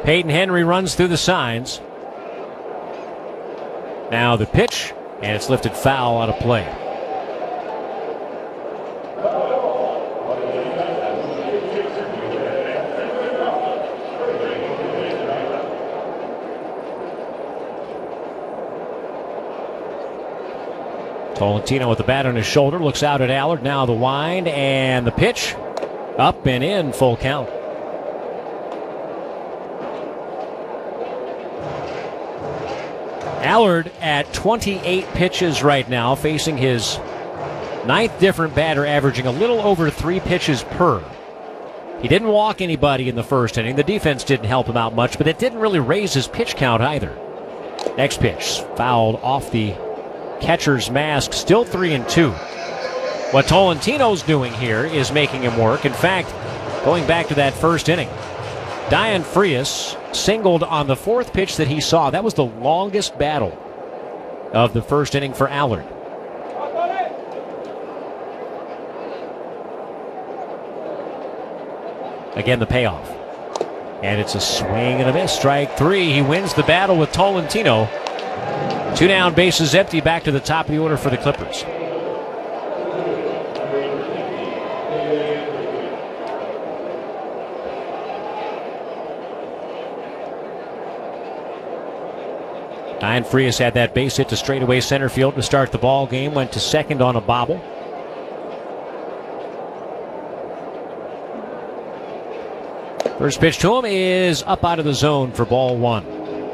Peyton Henry runs through the signs. Now the pitch, and it's lifted foul out of play. Tolentino with the bat on his shoulder, looks out at Allard. Now the wind and the pitch. Up and in, full count. Allard at 28 pitches right now, facing his 9th different batter, averaging a little over 3 pitches per. He didn't walk anybody in the first inning. The defense didn't help him out much, but it didn't really raise his pitch count either. Next pitch, fouled off the catcher's mask, still 3-2. What Tolentino's doing here is making him work. In fact, going back to that first inning, Dayan Frias singled on the 4th pitch that he saw. That was the longest battle of the first inning for Allard. Again, the payoff. And it's a swing and a miss. Strike 3. He wins the battle with Tolentino. 2 down, bases empty, back to the top of the order for the Clippers. Dayan Frias had that base hit to straightaway center field to start the ball game. Went to second on a bobble. First pitch to him is up out of the zone for ball 1.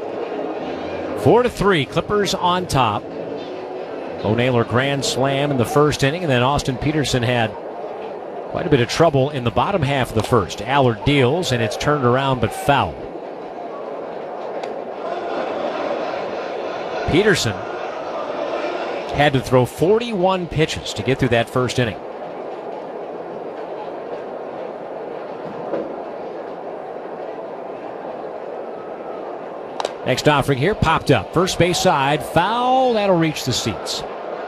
4-3, Clippers on top. Bo Naylor grand slam in the first inning, and then Austin Peterson had quite a bit of trouble in the bottom half of the first. Allard deals, and it's turned around but fouled. Peterson had to throw 41 pitches to get through that first inning. Next offering here, popped up. First base side, foul. That'll reach the seats.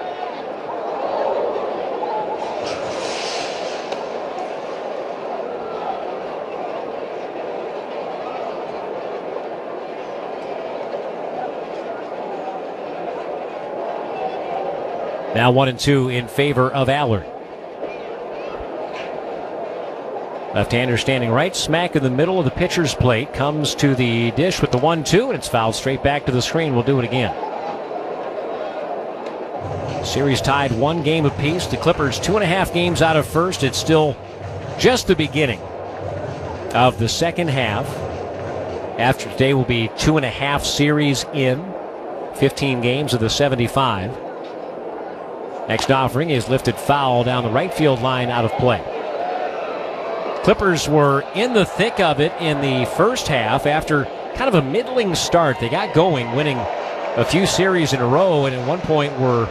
Now 1-2 in favor of Allard. Left-hander standing right smack in the middle of the pitcher's plate. Comes to the dish with the 1-2, and it's fouled straight back to the screen. We'll do it again. Series tied 1 game apiece. The Clippers 2.5 games out of first. It's still just the beginning of the second half. After today will be 2.5 series in. 15 games of the 75. Next offering is lifted foul down the right field line, out of play. Clippers were in the thick of it in the first half after kind of a middling start. They got going, winning a few series in a row, and at one point were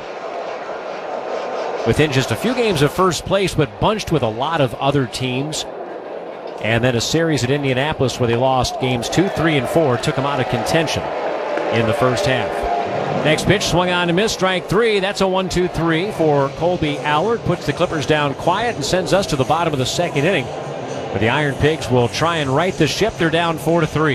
within just a few games of first place, but bunched with a lot of other teams. And then a series at Indianapolis where they lost games 2, 3, and 4, took them out of contention in the first half. Next pitch swung on to miss, strike 3. That's a 1-2-3 for Colby Allard. Puts the Clippers down quiet and sends us to the bottom of the second inning. But the Iron Pigs will try and right the ship. They're down 4-3.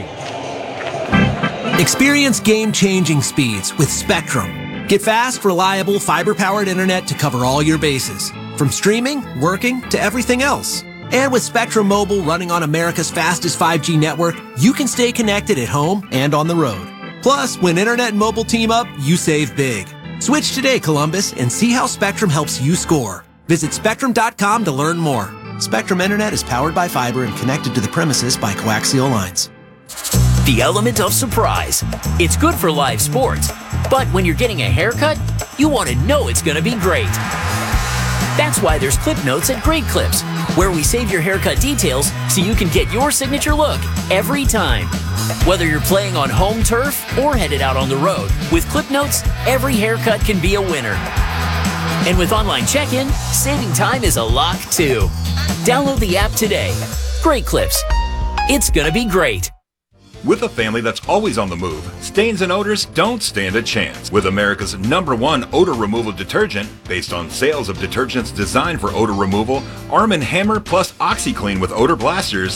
Experience game-changing speeds with Spectrum. Get fast, reliable, fiber-powered internet to cover all your bases. From streaming, working, to everything else. And with Spectrum Mobile running on America's fastest 5G network, you can stay connected at home and on the road. Plus, when internet and mobile team up, you save big. Switch today, Columbus, and see how Spectrum helps you score. Visit Spectrum.com to learn more. Spectrum Internet is powered by fiber and connected to the premises by coaxial lines. The element of surprise. It's good for live sports, but when you're getting a haircut, you want to know it's going to be great. That's why there's Clip Notes at Great Clips, where we save your haircut details so you can get your signature look every time. Whether you're playing on home turf or headed out on the road, with Clip Notes, every haircut can be a winner. And with online check-in, saving time is a lock too. Download the app today. Great Clips. It's gonna be great. With a family that's always on the move, stains and odors don't stand a chance. With America's #1 odor removal detergent, based on sales of detergents designed for odor removal, Arm & Hammer plus OxyClean with odor blasters